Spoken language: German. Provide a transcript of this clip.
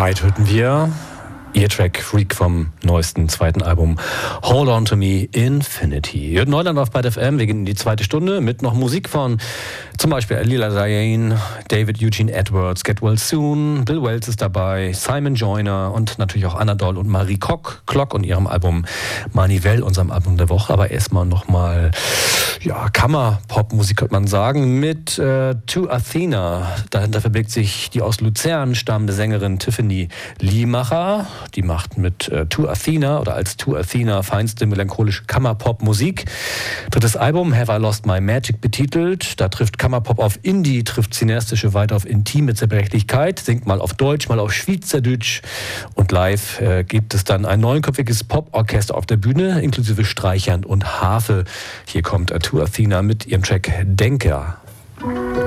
Pride hörten wir. Ihr Track Freak vom neuesten zweiten Album Hold On To Me Infinity. Jürgen Neuland auf Byte FM. Wir gehen in die zweite Stunde mit noch Musik von zum Beispiel Lila Diane, David Eugene Edwards, Get Well Soon, Bill Wells ist dabei, Simon Joyner und natürlich auch Anna Doll und Marie Klock und ihrem Album Manivelle, unserem Album der Woche. Aber erstmal nochmal Kammerpop-Musik, könnte man sagen, mit To Athena. Dahinter verbirgt sich die aus Luzern stammende Sängerin Tiffany Liemacher. Die macht mit To Athena oder als To Athena feinste melancholische Kammerpop-Musik. Drittes Album, Have I Lost My Magic betitelt. Da trifft Kammerpop auf Indie, trifft cineastische weiter auf intime Zerbrechlichkeit, singt mal auf Deutsch, mal auf Schweizerdeutsch. Und live gibt es dann ein neunköpfiges Poporchester auf der Bühne, inklusive Streichern und Harfe. Hier kommt To Athena mit ihrem Track Denker.